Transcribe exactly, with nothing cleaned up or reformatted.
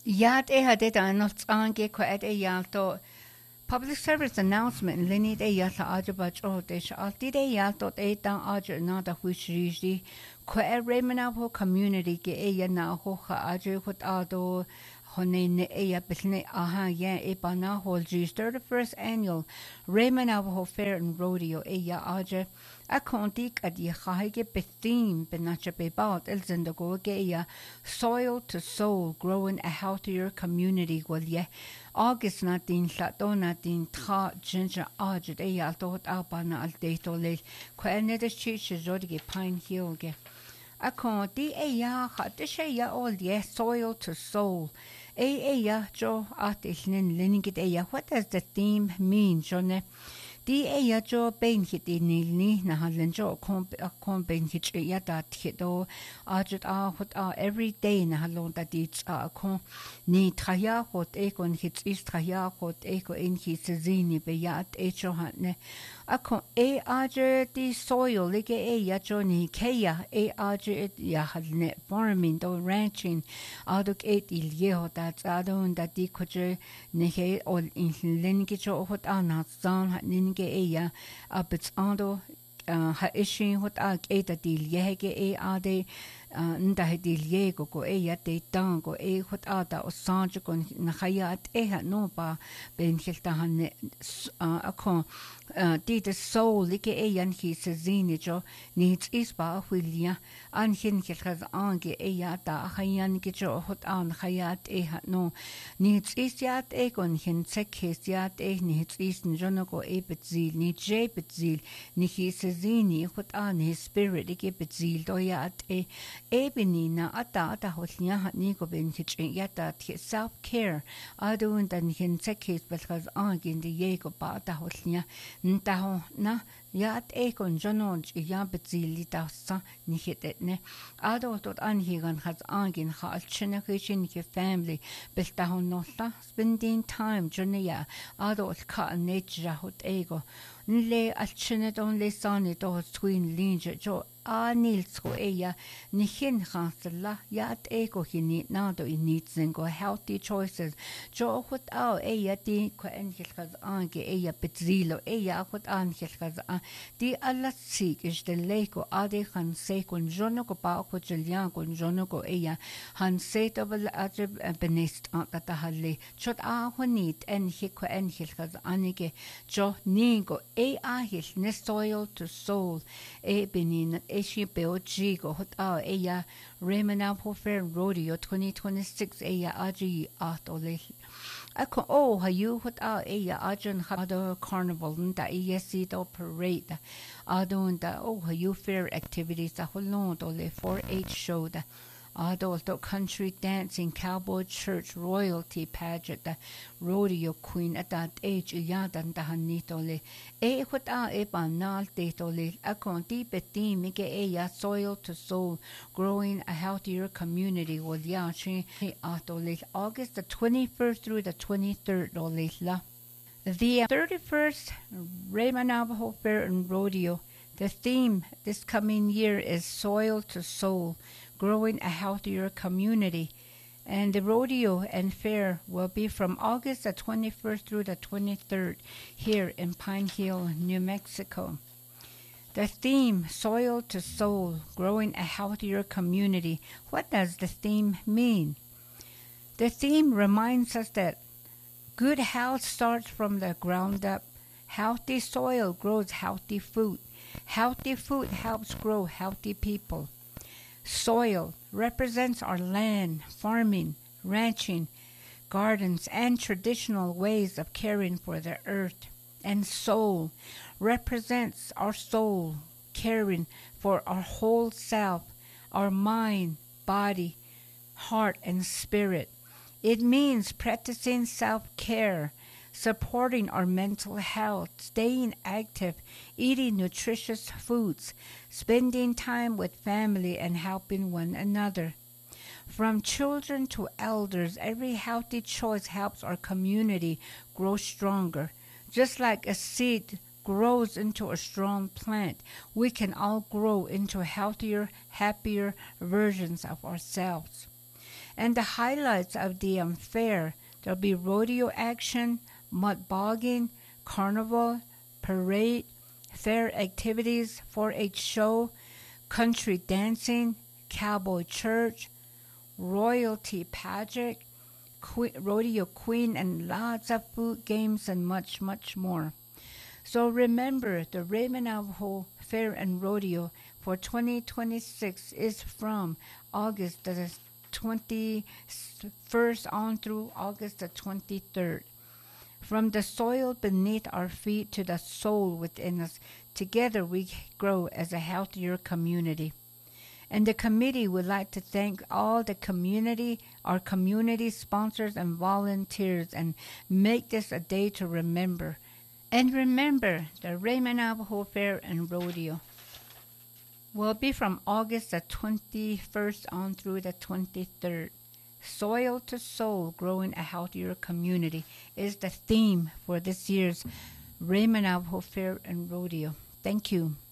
Yat e hadit anot ange ko et e yalto public service announcement lini de yata ajabach o de shalti de yalto e ta aj na da huishri ko e remana ho community ke e ya na ho kha aj hot ado hone ne e ya bisne aha ya e bana hol G's thirty-first annual Raymond Navajo Fair and Rodeo e ya aj a kontik at ye khahige bethim benacha bebat el zindago ge ya soil to soul growing a healthier community wal ye August na din llato na din tra ginger aj e ya tot abana al deto le ko ene de chi ge Pine Hill ge a konti e ya kha de she ya all ye soil to soul e e ya jo at ilnin linigit e ya what does the theme mean jone Di e ya jo ben hit in ni na halen jo kom kom ben hit ya da hit do a jut a hot a every day na halon da di a kon ni traya hot e kon hit is traya hot e ko in hit zini be ya e jo hat ne a kon e a je di soil like e ya jo ni ke ya e a je ya halne farming do ranching a do e il ye hot da a do da di ko je ne he ol in len ki jo hot a na zan hat ni ge e ya a bits ando ha ishin hot a e da dil ye ge e a de nda he dil ye go go e ya de tang go e hot a da o sanj go na khayat e ha no ba ben khilta han a ko di de soul like e yan hi se zini jo needs is ba hwilia an hin khilkhaz ange e ya da khayan ge jo hot an khayat e ha no needs is yat e gon hin sekhes yat e needs is no go e betzil ni je betzil ni hi se zini hot an his spirit ge betzil do yat e e benina ata ata hotnya ha ni go ben hit yat da self care adun dan hin sekhes belkhaz ange in de ye go ba da hotnya ntaho na ya e kon jonon ya betzili tasa ni hitne ado tot an higan has angin khal chine khin ke family beltaho nolla spending time jonia ado ka nature hot ego nle alchine don le sani do twin linje jo anil tro eya ni hin khansla ya ego hini na do in needs and go healthy choices jo hot au eya ti ko en khaz ange eya betzilo eya hot an khaz di alla sik is de leko ade han se kon jono ko pa ko jelian kon jono ko eya han se to bel atre benest at ta halle chot a honit en hiko en khaz anige jo ningo e a hil ne soil to soul e benin e shi beoji go hot a eya Raymond Navajo Fair Rodeo twenty twenty-six eya aji atole Ako oh hayu hot a eya ajan hado carnival da esi do parade adon da oh hayu fair activities da holon do le four H show da adult country dancing cowboy church royalty pageant da rodeo queen at that age yadan da hanito le e hot a e banal de to le akon ti peti mike e ya soil to soul growing a healthier community will ya chi atole August the twenty-first through the twenty-third ole la the thirty-first Raymond Navajo Fair and Rodeo. The theme this coming year is Soil to Soul, Growing a Healthier Community. And the rodeo and fair will be from August the twenty-first through the twenty-third here in Pine Hill, New Mexico. The theme, Soil to Soul, Growing a Healthier Community. What does the theme mean? The theme reminds us that good health starts from the ground up. Healthy soil grows healthy food. Healthy food helps grow healthy people. Soil represents our land, farming, ranching, gardens, and traditional ways of caring for the earth. And soul represents our soul, caring for our whole self, our mind, body, heart, and spirit. It means practicing self-care, supporting our mental health, staying active, eating nutritious foods, spending time with family, and helping one another. From children to elders, every healthy choice helps our community grow stronger. Just like a seed grows into a strong plant, we can all grow into healthier, happier versions of ourselves. And the highlights of the um, fair, there'll be rodeo action, mud bogging, carnival, parade, fair activities, four H show, country dancing, cowboy church, royalty pageant, que- rodeo queen, and lots of food, games, and much, much more. So remember, the Raymond Navajo Fair and Rodeo for twenty twenty-six is from August the twenty-first on through August the twenty-third. From the soil beneath our feet to the soul within us, together we grow as a healthier community. And the committee would like to thank all the community, our community sponsors and volunteers, and make this a day to remember. And remember, the Raymond Navajo Fair and Rodeo will be from August the twenty-first on through the twenty-third. Soil to soul, growing a healthier community is the theme for this year's Raymond Navajo Fair and Rodeo. Thank you.